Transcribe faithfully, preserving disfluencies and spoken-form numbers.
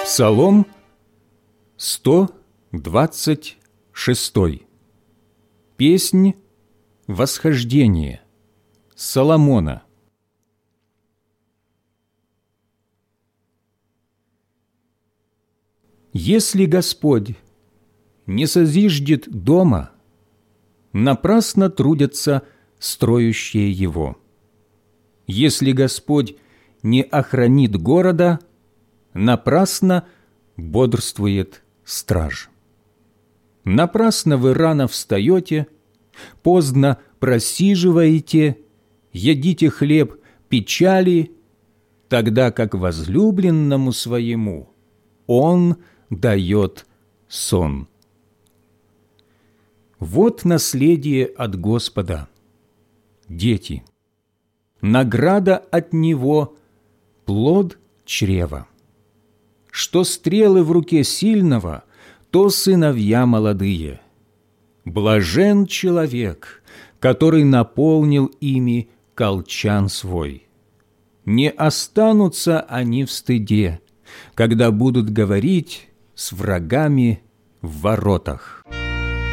Псалом сто двадцать шесть. Песнь восхождения Соломона. Если Господь не созиждет дома, напрасно трудятся строящие его. Если Господь не охранит города, напрасно бодрствует страж. Напрасно вы рано встаете, поздно просиживаете, едите хлеб печали, тогда как возлюбленному своему Он дает сон. Вот наследие от Господа, дети, награда от Него – плод чрева. Что стрелы в руке сильного, то сыновья молодые. Блажен человек, который наполнил ими колчан свой. Не останутся они в стыде, когда будут говорить с врагами в воротах.